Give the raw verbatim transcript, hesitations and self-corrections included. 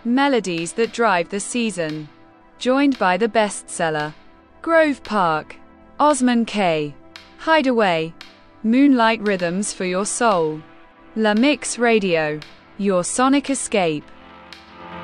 Melodies that drive the season. Joined by the bestseller. Grove Park. Osman K. Hideaway. Moonlight Rhythms for your soul. La Mix Radio. Your sonic escape.